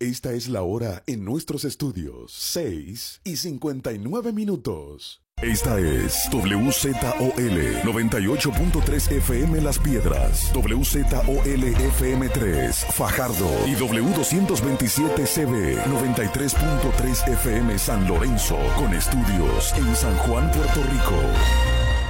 Esta es la hora en nuestros estudios, 6:59. Esta es WZOL 98.3 FM Las Piedras, WZOL FM 3 Fajardo y W227CB 93.3 FM San Lorenzo, con estudios en San Juan, Puerto Rico.